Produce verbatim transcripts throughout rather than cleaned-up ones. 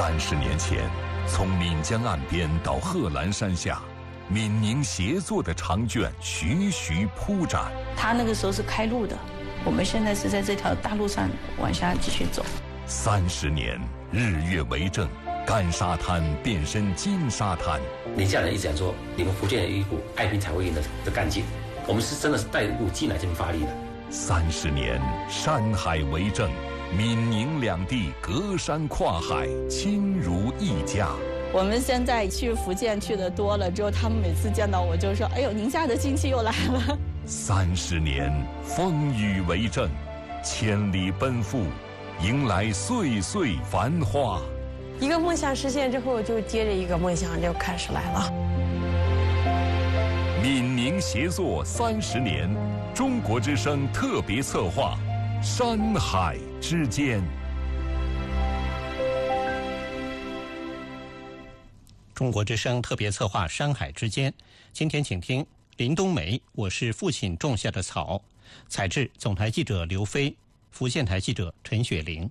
三十年前，从岷江岸边到贺兰山下，闽宁协作的长卷徐徐铺展。 他那个时候是开路的，我们现在是在这条大路上往下继续走。 三十年，日月为证，干沙滩变身金沙滩。 宁夏人一直讲说，你们福建有一股爱拼才会赢的的干劲，我们是真的是带入劲来这边发力的。 三十年，山海为证，闽宁两地隔山跨海，亲如一家。 我们现在去福建去的多了之后，他们每次见到我就说：“哎呦，宁夏的亲戚又来了。” 三十年，风雨为证，千里奔赴，迎来岁岁繁花。 一个梦想实现之后，就接着一个梦想就开始来了。 闽宁协作三十年，中国之声特别策划，山海之间。 中国之声特别策划《山海之间》，今天请听林冬梅《我是父亲种下的草》，采制总台记者刘飞，福建台记者陈雪玲。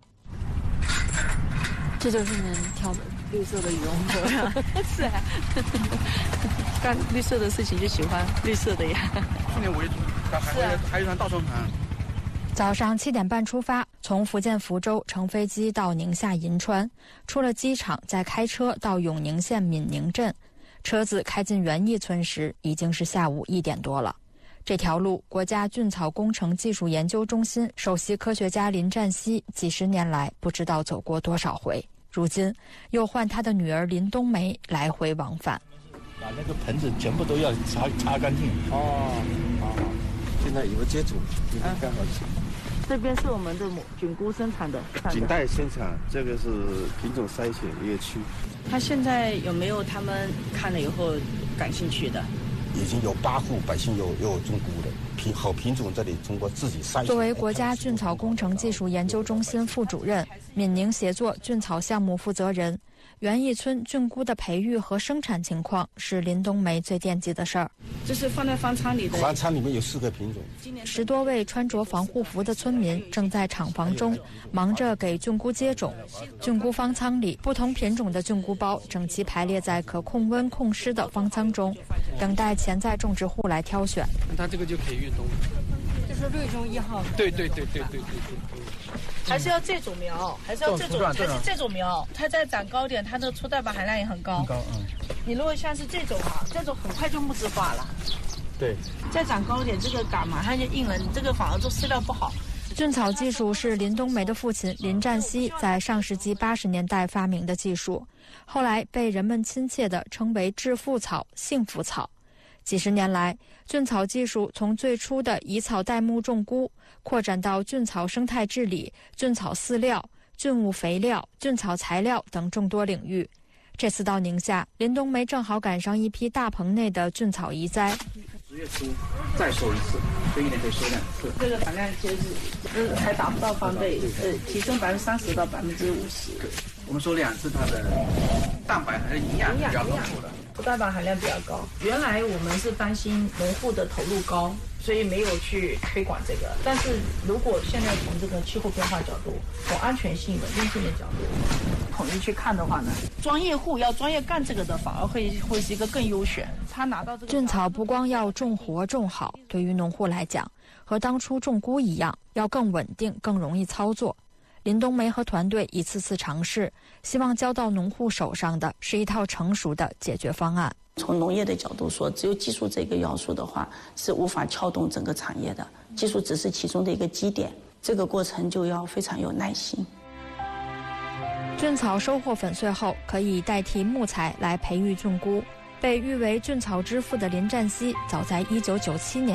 这就是您挑的绿色的羽绒服呀？ 是啊，干绿色的事情就喜欢绿色的呀。 去年我也还还还有一趟大双盘。 早上七点半出发，从福建福州乘飞机到宁夏银川，出了机场再开车到永宁县闽宁镇。车子开进园艺村时，已经是下午一点多了。这条路，国家菌草工程技术研究中心首席科学家林占西几十年来不知道走过多少回，如今又换他的女儿林冬梅来回往返。 把那个盆子全部都要擦擦干净。哦，好好。现在有接触，已经干好吃。 这边是我们的菌菇生产的， 菌带生产，这个是品种筛选一个区。 他现在有没有他们看了以后感兴趣的？ 已经有八户百姓有有种菇的品好品种，这里通过自己筛选。 作为国家菌草工程技术研究中心副主任、闽宁协作菌草项目负责人，园艺村菌菇的培育和生产情况是林冬梅最惦记的事儿。 这是放在方舱里的， 方舱里面有四个品种。 十多位穿着防护服的村民正在厂房中忙着给菌菇接种。菌菇方舱里，不同品种的菌菇包整齐排列在可控温控湿的方舱中，等待潜在种植户来挑选。 它这个就可以运动。 这是绿中一号。 对对对对对对对。 还是要这种苗，还是要这种，还是这种苗，它再长高点，它的粗蛋白含量也很高。 很高，嗯。 你如果像是这种啊，这种很快就木质化了。 对。 再长高点，这个杆马上就硬了，你这个反而做饲料不好。 菌草技术是林冬梅的父亲林占西在上世纪八十年代发明的技术，后来被人们亲切地称为致富草、幸福草。几十年来，菌草技术从最初的以草代木种菇，扩展到菌草生态治理、菌草饲料、菌物肥料、菌草材料等众多领域。这次到宁夏，林冬梅正好赶上一批大棚内的菌草移栽。 十月初再收一次，这一年可以收两次。 这个含量其实是还达不到翻倍，呃，提升百分之三十到百分之五十。 我们收两次，它的蛋白还是营养比较丰富的。 粗蛋白含量比较高。原来我们是担心农户的投入高，所以没有去推广这个。但是如果现在从这个气候变化角度、从安全性、稳定性的角度统一去看的话呢，专业户要专业干这个的，反而会会是一个更优选。他拿到这个菌草不光要种活种好，对于农户来讲，和当初种菇一样，要更稳定、更容易操作。林冬梅和团队一次次尝试，希望交到农户手上的是一套成熟的解决方案。 从农业的角度说，只有技术这个要素的话，是无法撬动整个产业的。技术只是其中的一个基点，这个过程就要非常有耐心。 菌草收获粉碎后，可以代替木材来培育菌菇。被誉为菌草之父的林占西，早在一九九七年